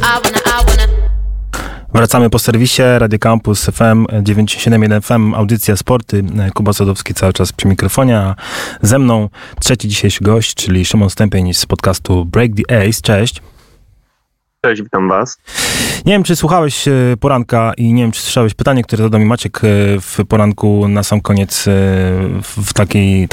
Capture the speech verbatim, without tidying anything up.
Wracamy po serwisie Radio Campus F M dziewięćdziesiąt siedem jeden F M, audycja sporty. Kuba Sadowski cały czas przy mikrofonie, a ze mną trzeci dzisiejszy gość, czyli Szymon Stępień z podcastu Break the Ace. Cześć. Cześć, witam was. Nie wiem, czy słuchałeś poranka i nie wiem, czy słyszałeś pytanie, które zadał mi Maciek w poranku na sam koniec w takiej,